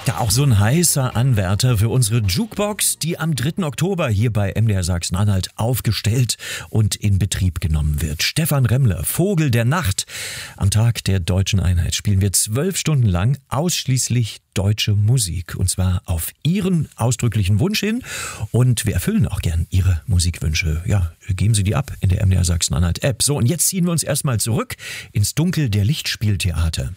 Ja, auch so ein heißer Anwärter für unsere Jukebox, die am 3. Oktober hier bei MDR Sachsen-Anhalt aufgestellt und in Betrieb genommen wird. Stefan Remmler, Vogel der Nacht. Am Tag der Deutschen Einheit spielen wir 12 Stunden lang ausschließlich deutsche Musik. Und zwar auf Ihren ausdrücklichen Wunsch hin. Und wir erfüllen auch gern Ihre Musikwünsche. Ja, geben Sie die ab in der MDR Sachsen-Anhalt App. So, und jetzt ziehen wir uns erstmal zurück ins Dunkel der Lichtspieltheater.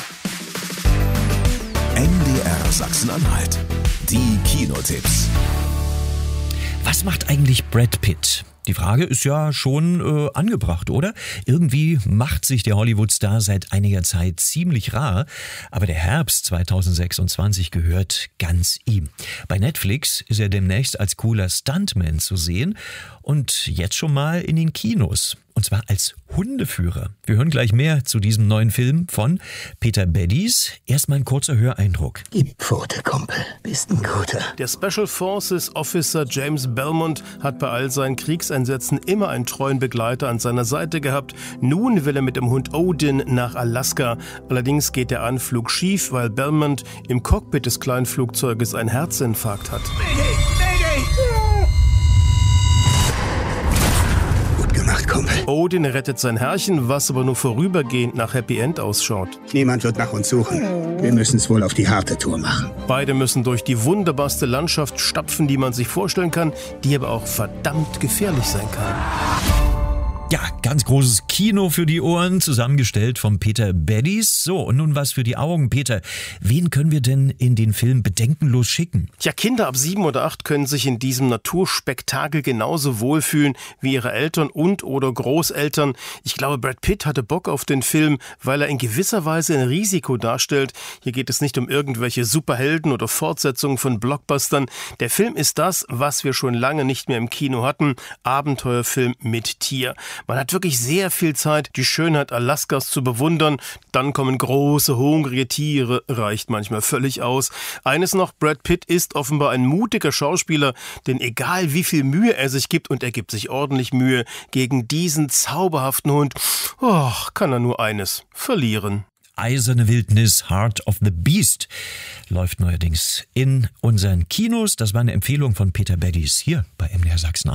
MDR Sachsen-Anhalt. Die Kinotipps. Was macht eigentlich Brad Pitt? Die Frage ist ja schon angebracht, oder? Irgendwie macht sich der Hollywood-Star seit einiger Zeit ziemlich rar, aber der Herbst 2026 gehört ganz ihm. Bei Netflix ist er demnächst als cooler Stuntman zu sehen und jetzt schon mal in den Kinos. Und zwar als Hundeführer. Wir hören gleich mehr zu diesem neuen Film von Peter Beddies. Erstmal ein kurzer Höreindruck. Gib Pfote, Kumpel. Bist ein Guter. Der Special Forces Officer James Belmont hat bei all seinen Kriegseinsätzen immer einen treuen Begleiter an seiner Seite gehabt. Nun will er mit dem Hund Odin nach Alaska. Allerdings geht der Anflug schief, weil Belmont im Cockpit des kleinen Flugzeuges einen Herzinfarkt hat. Kumpel. Odin rettet sein Herrchen, was aber nur vorübergehend nach Happy End ausschaut. Niemand wird nach uns suchen. Wir müssen es wohl auf die harte Tour machen. Beide müssen durch die wunderbarste Landschaft stapfen, die man sich vorstellen kann, die aber auch verdammt gefährlich sein kann. Ja, ganz großes Kino für die Ohren, zusammengestellt von Peter Beddies. So, und nun was für die Augen. Peter, wen können wir denn in den Film bedenkenlos schicken? Ja, Kinder ab 7 oder 8 können sich in diesem Naturspektakel genauso wohlfühlen wie ihre Eltern und oder Großeltern. Ich glaube, Brad Pitt hatte Bock auf den Film, weil er in gewisser Weise ein Risiko darstellt. Hier geht es nicht um irgendwelche Superhelden oder Fortsetzungen von Blockbustern. Der Film ist das, was wir schon lange nicht mehr im Kino hatten. Abenteuerfilm mit Tier. Man hat wirklich sehr viel Zeit, die Schönheit Alaskas zu bewundern. Dann kommen große, hungrige Tiere, reicht manchmal völlig aus. Eines noch, Brad Pitt ist offenbar ein mutiger Schauspieler, denn egal wie viel Mühe er sich gibt, und er gibt sich ordentlich Mühe, gegen diesen zauberhaften Hund, kann er nur eines: verlieren. Eiserne Wildnis, Heart of the Beast läuft neuerdings in unseren Kinos. Das war eine Empfehlung von Peter Beddies hier bei MDR Sachsen.